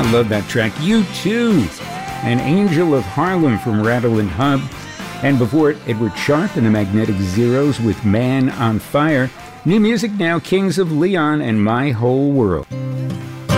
love that track. You Too, An Angel of Harlem from Rattle and Hub. And before it, Edward Sharpe and the Magnetic Zeros with Man on Fire. New music now, Kings of Leon and My Whole World.